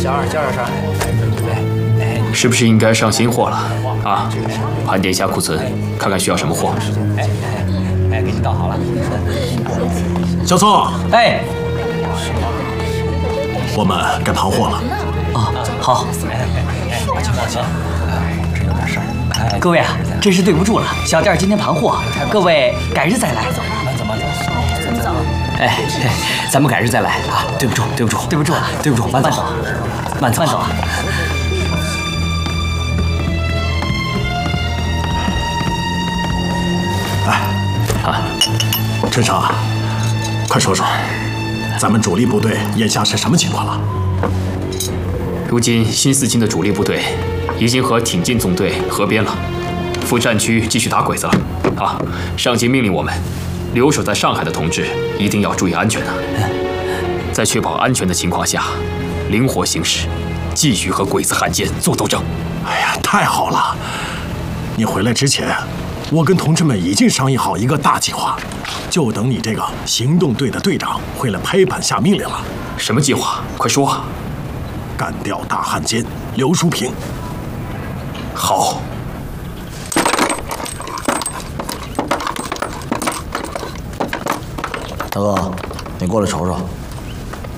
交点啥？ 是不是应该上新货了啊？盘点一下库存，看看需要什么货。 给你倒好了。 小宋， 哎， 我们该盘货了。 哦，好。放心，这有点事儿。各位啊，真是对不住了，小店今天盘货，各位改日再来。慢走。哎，咱们改日再来啊！对不住，慢走，慢走啊！ 陈生，快说说，咱们主力部队眼下是什么情况了？ 如今新四清的主力部队已经和挺进纵队合编了，赴战区继续打鬼子了。啊，上级命令我们，留守在上海的同志一定要注意安全啊！在确保安全的情况下，灵活行事，继续和鬼子汉奸做斗争。 哎呀，太好了！你回来之前，我跟同志们已经商议好一个大计划，就等你这个行动队的队长回来拍板下命令了。 什么计划？快说！ 干掉大汉奸刘淑平。 好。 大哥，你过来瞅瞅。